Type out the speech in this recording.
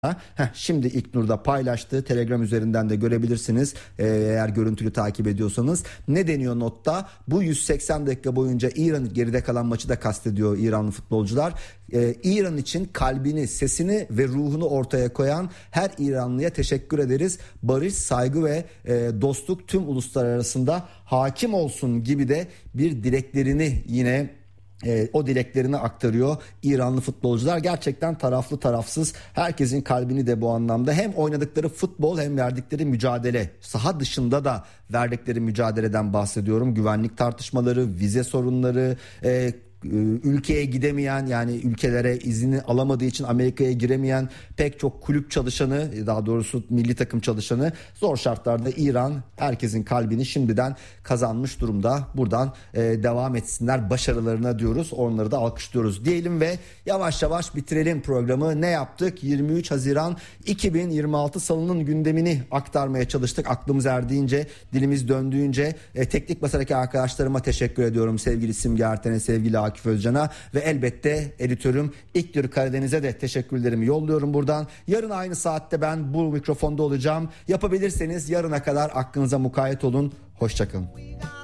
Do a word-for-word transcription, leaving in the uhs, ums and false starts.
Heh, şimdi İlknur'da paylaştığı Telegram üzerinden de görebilirsiniz ee, eğer görüntülü takip ediyorsanız. Ne deniyor notta? Bu yüz seksen dakika boyunca İran geride kalan maçı da kastediyor İranlı futbolcular. Ee, İran için kalbini, sesini ve ruhunu ortaya koyan her İranlıya teşekkür ederiz. Barış, saygı ve e, dostluk tüm uluslar arasında hakim olsun gibi de bir dileklerini yine E, o dileklerini aktarıyor İranlı futbolcular. Gerçekten taraflı tarafsız herkesin kalbini de bu anlamda hem oynadıkları futbol hem verdikleri mücadele, saha dışında da verdikleri mücadeleden bahsediyorum. Güvenlik tartışmaları, vize sorunları, e, ülkeye gidemeyen, yani ülkelere izni alamadığı için Amerika'ya giremeyen pek çok kulüp çalışanı, daha doğrusu milli takım çalışanı, zor şartlarda İran herkesin kalbini şimdiden kazanmış durumda. Buradan e, devam etsinler başarılarına diyoruz. Onları da alkışlıyoruz diyelim ve yavaş yavaş bitirelim programı. Ne yaptık? yirmi üç Haziran iki bin yirmi altı Salı'nın gündemini aktarmaya çalıştık. Aklımız erdiğince, dilimiz döndüğünce. E, teknik basadaki arkadaşlarıma teşekkür ediyorum. Sevgili Simge Erten'e, sevgili Akif Özcan'a ve elbette editörüm İlknur Karadeniz'e de teşekkürlerimi yolluyorum buradan. Yarın aynı saatte ben bu mikrofonda olacağım. Yapabilirseniz yarına kadar aklınıza mukayyet olun. Hoşçakalın.